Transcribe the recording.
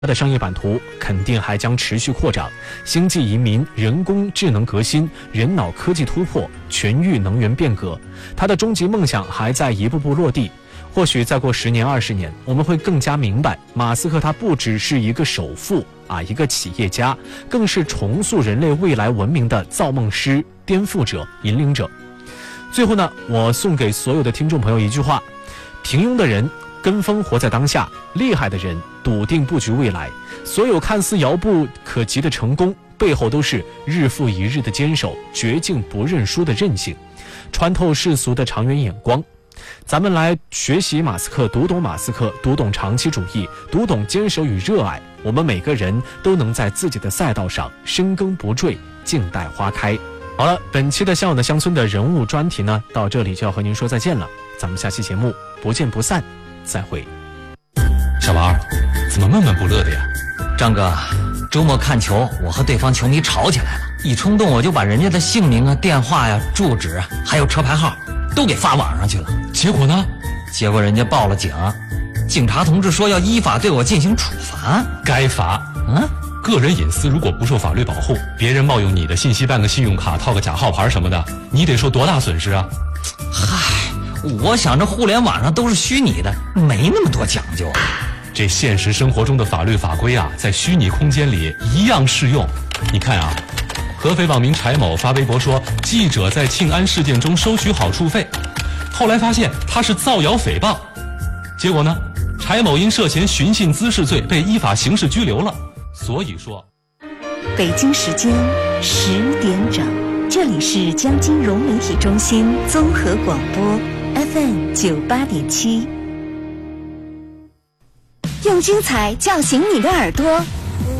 它的商业版图肯定还将持续扩展，星际移民、人工智能革新、人脑科技突破、全域能源变革，它的终极梦想还在一步步落地。或许再过10年、20年，我们会更加明白，马斯克他不只是一个首富一个企业家，更是重塑人类未来文明的造梦师、颠覆者、引领者。最后呢，我送给所有的听众朋友一句话：平庸的人跟风活在当下，厉害的人笃定布局未来。所有看似遥不可及的成功，背后都是日复一日的坚守，绝境不认输的韧性，穿透世俗的长远眼光。咱们来学习马斯克，读懂马斯克，读懂长期主义，读懂坚守与热爱。我们每个人都能在自己的赛道上深耕不坠，静待花开。好了，本期的向往的乡村的人物专题呢，到这里就要和您说再见了。咱们下期节目不见不散，再会。 小王，怎么闷闷不乐的呀？ 张哥，周末看球，我和对方球迷吵起来了，一冲动我就把人家的姓名电话住址还有车牌号都给发网上去了。 结果呢？ 结果人家报了警，警察同志说要依法对我进行处罚。 该罚。个人隐私如果不受法律保护，别人冒用你的信息办个信用卡，套个假号牌什么的，你得受多大损失啊？ 嗨，我想着互联网上都是虚拟的，没那么多讲究。 这现实生活中的法律法规在虚拟空间里一样适用。你看合肥网民柴某发微博说，记者在庆安事件中收取好处费，后来发现他是造谣诽谤，结果呢，柴某因涉嫌寻衅滋事罪被依法刑事拘留了。所以说， 北京时间10点整，这里是江金融媒体中心综合广播 FM 98.7，用精彩叫醒你的耳朵。